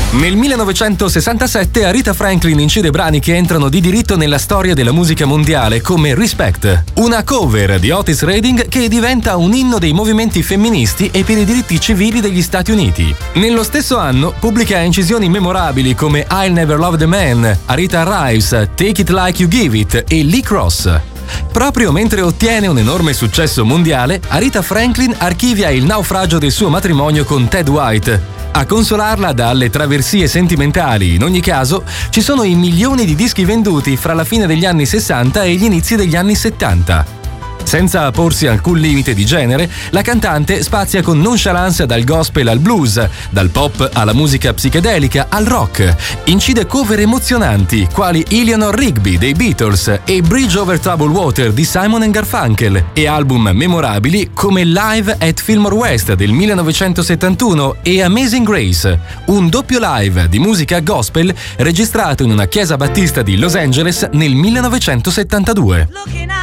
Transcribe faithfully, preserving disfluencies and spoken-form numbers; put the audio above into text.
Nel millenovecentosessantasette Aretha Franklin incide brani che entrano di diritto nella storia della musica mondiale come Respect, una cover di Otis Redding che diventa un inno dei movimenti femministi e per i diritti civili degli Stati Uniti. Nello stesso anno pubblica incisioni memorabili come I'll Never Love the Man, Aretha Arrives, Take It Like You Give It e Lee Cross. Proprio mentre ottiene un enorme successo mondiale, Aretha Franklin archivia il naufragio del suo matrimonio con Ted White. A consolarla dalle traversie sentimentali, in ogni caso, ci sono i milioni di dischi venduti fra la fine degli anni sessanta e gli inizi degli anni settanta. Senza porsi alcun limite di genere, la cantante spazia con nonchalance dal gospel al blues, dal pop alla musica psichedelica al rock. Incide cover emozionanti quali Eleanor Rigby dei Beatles e Bridge Over Troubled Water di Simon and Garfunkel e album memorabili come Live at Fillmore West del millenovecentosettantuno e Amazing Grace, un doppio live di musica gospel registrato in una chiesa battista di Los Angeles nel millenovecentosettantadue.